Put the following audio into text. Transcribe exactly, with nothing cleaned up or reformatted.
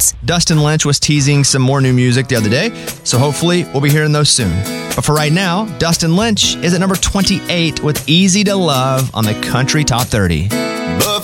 favorites. Dustin Lynch was teasing some more new music the other day, so hopefully we'll be hearing those soon. But for right now, Dustin Lynch is at number twenty-eight with Easy to Love on the Country Top thirty.